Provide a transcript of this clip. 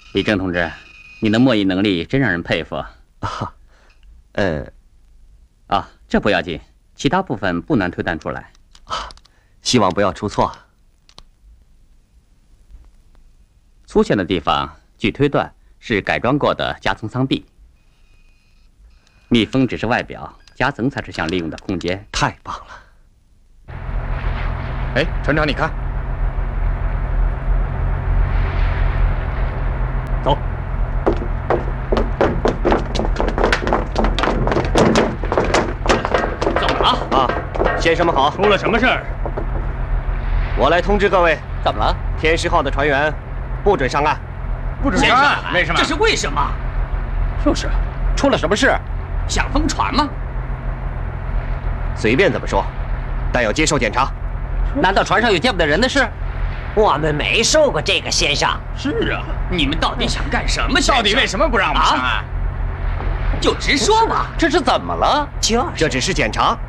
李正同志，你的默译能力真让人佩服。这不要紧，其他部分不难推断出来。 希望不要出错。 粗线的地方，据推断是改装过的夹层舱壁。密封只是外表，夹层才是想利用的空间。 太棒了！ 哎，船长，你看， 走。 怎么了？ 啊，先生们好。 出了什么事儿？ 我来通知各位， 怎么了？ 天狮号的船员不准上岸。 不准上岸？为什么？ 这是为什么？ 就是， 出了什么事？ 想封船吗？ 随便怎么说，但要接受检查。 难道船上有见不得人的事？ 我们没受过这个，先生。 是啊， 你们到底想干什么？ 到底为什么不让我们上岸？ 就直说吧。 这是怎么了？ 就是， 这只是检查，